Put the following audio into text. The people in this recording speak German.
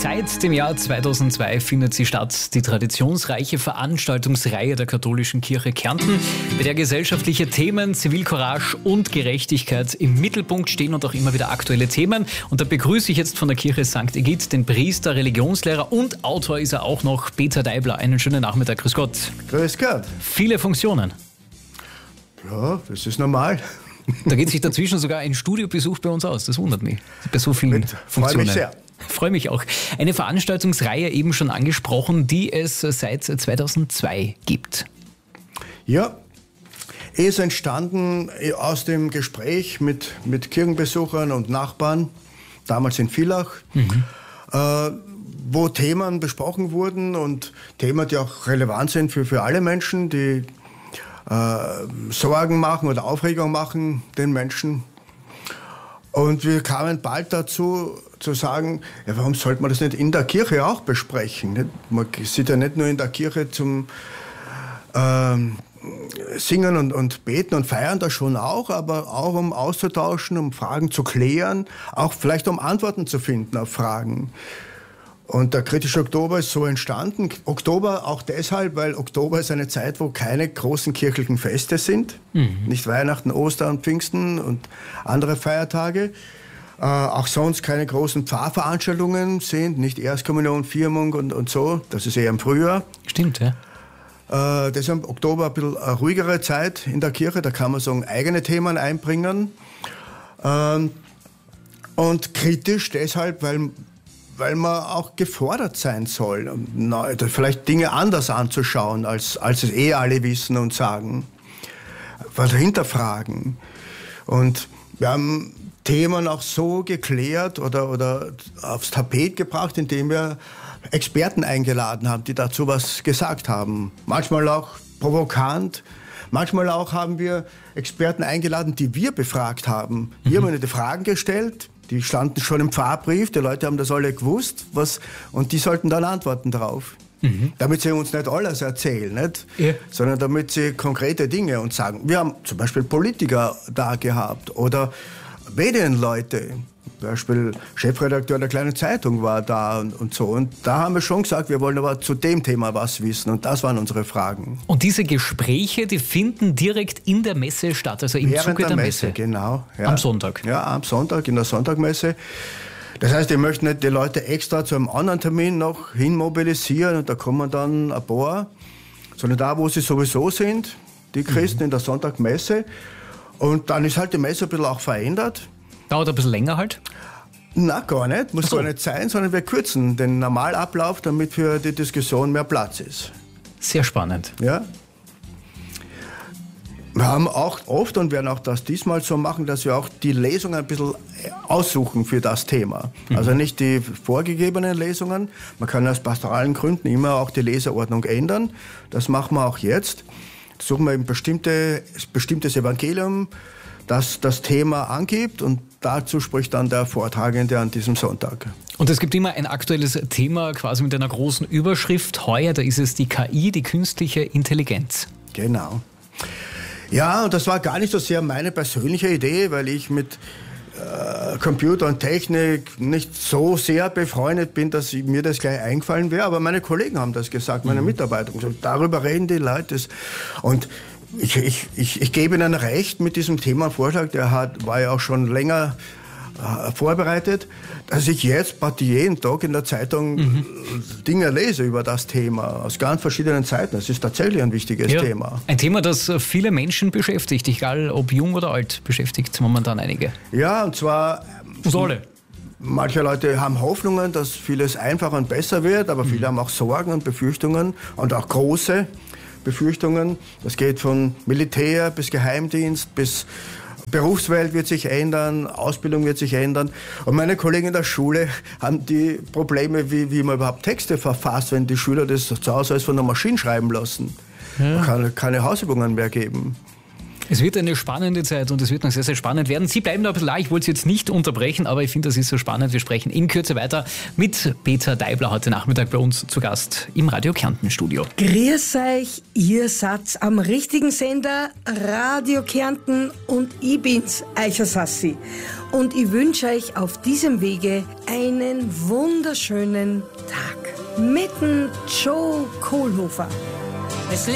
Seit dem Jahr 2002 findet sie statt, die traditionsreiche Veranstaltungsreihe der Katholischen Kirche Kärnten, bei der gesellschaftliche Themen, Zivilcourage und Gerechtigkeit im Mittelpunkt stehen und auch immer wieder aktuelle Themen. Und da begrüße ich jetzt von der Kirche St. Egid den Priester, Religionslehrer und Autor ist er auch noch, Peter Deibler. Einen schönen Nachmittag, grüß Gott. Grüß Gott. Viele Funktionen. Ja, das ist normal. Da geht sich dazwischen sogar ein Studiobesuch bei uns aus. Das wundert mich. Bei so vielen Funktionen. Freue mich sehr. Freue mich auch. Eine Veranstaltungsreihe eben schon angesprochen, die es seit 2002 gibt. Ja, ist entstanden aus dem Gespräch mit Kirchenbesuchern und Nachbarn, damals in Villach, wo Themen besprochen wurden und Themen, die auch relevant sind für alle Menschen, die Sorgen machen oder Aufregung machen den Menschen. Und wir kamen bald dazu, zu sagen, ja, warum sollte man das nicht in der Kirche auch besprechen? Man sitzt ja nicht nur in der Kirche zum Singen und Beten und Feiern, das schon auch, aber auch um auszutauschen, um Fragen zu klären, auch vielleicht um Antworten zu finden auf Fragen. Und der kritische Oktober ist so entstanden. Oktober auch deshalb, weil Oktober ist eine Zeit, wo keine großen kirchlichen Feste sind. Nicht Weihnachten, Ostern, Pfingsten und andere Feiertage. Auch sonst keine großen Pfarrveranstaltungen sind. Nicht Erstkommunion, Firmung und so. Das ist eher im Frühjahr. Stimmt, ja. Deshalb Oktober ein bisschen eine ruhigere Zeit in der Kirche. Da kann man so eigene Themen einbringen. Und kritisch deshalb, weil man auch gefordert sein soll, vielleicht Dinge anders anzuschauen, als es alle wissen und sagen, hinterfragen. Und wir haben Themen auch so geklärt oder aufs Tapet gebracht, indem wir Experten eingeladen haben, die dazu was gesagt haben. Manchmal auch provokant, manchmal auch haben wir Experten eingeladen, die wir befragt haben. Wir haben ihnen die Fragen gestellt. Die standen schon im Pfarrbrief, die Leute haben das alle gewusst, und die sollten dann antworten drauf. Damit sie uns nicht alles erzählen, nicht? Ja. Sondern damit sie konkrete Dinge uns sagen. Wir haben zum Beispiel Politiker da gehabt oder Medienleute. Zum Beispiel Chefredakteur der Kleinen Zeitung war da und so. Und da haben wir schon gesagt, wir wollen aber zu dem Thema was wissen. Und das waren unsere Fragen. Und diese Gespräche, die finden direkt in der Messe statt, also im Zuge der Messe. Genau. Ja. Am Sonntag. Ja, am Sonntag, in der Sonntagmesse. Das heißt, ich möchte nicht die Leute extra zu einem anderen Termin noch hinmobilisieren und da kommen dann ein paar, sondern da, wo sie sowieso sind, die Christen in der Sonntagmesse. Und dann ist halt die Messe ein bisschen auch verändert. Dauert ein bisschen länger halt? Na, gar nicht. Muss gar nicht sein, sondern wir kürzen den Normalablauf, damit für die Diskussion mehr Platz ist. Sehr spannend. Ja. Wir haben auch oft und werden auch das diesmal so machen, dass wir auch die Lesungen ein bisschen aussuchen für das Thema. Also nicht die vorgegebenen Lesungen. Man kann aus pastoralen Gründen immer auch die Leseordnung ändern. Das machen wir auch jetzt. Suchen wir ein bestimmtes Evangelium, das das Thema angibt und dazu spricht dann der Vortragende an diesem Sonntag. Und es gibt immer ein aktuelles Thema quasi mit einer großen Überschrift. Heuer, da ist es die KI, die künstliche Intelligenz. Genau. Ja, und das war gar nicht so sehr meine persönliche Idee, weil ich mit Computer und Technik nicht so sehr befreundet bin, dass mir das gleich eingefallen wäre. Aber meine Kollegen haben das gesagt, meine Mitarbeiter. Und darüber reden die Leute. Und ich gebe Ihnen recht mit diesem Themenvorschlag, war ja auch schon länger vorbereitet, dass ich jetzt jeden Tag in der Zeitung Dinge lese über das Thema, aus ganz verschiedenen Seiten. Das ist tatsächlich ein wichtiges Thema. Ein Thema, das viele Menschen beschäftigt, egal ob jung oder alt, beschäftigt momentan einige. Ja, und zwar... Und alle. Manche Leute haben Hoffnungen, dass vieles einfacher und besser wird, aber viele haben auch Sorgen und Befürchtungen und auch große Befürchtungen. Das geht von Militär bis Geheimdienst bis Berufswelt wird sich ändern, Ausbildung wird sich ändern. Und meine Kollegen in der Schule haben die Probleme, wie man überhaupt Texte verfasst, wenn die Schüler das zu Hause alles von der Maschine schreiben lassen. Ja. Man kann keine Hausübungen mehr geben. Es wird eine spannende Zeit und es wird noch sehr, sehr spannend werden. Sie bleiben da ein bisschen da. Ich wollte Sie jetzt nicht unterbrechen, aber ich finde, das ist so spannend. Wir sprechen in Kürze weiter mit Peter Deibler heute Nachmittag bei uns zu Gast im Radio Kärnten Studio. Grüß euch, ihr seid am richtigen Sender, Radio Kärnten, und ich bin's, Aisha Sassi. Und ich wünsche euch auf diesem Wege einen wunderschönen Tag mit dem Joe Kohlhofer.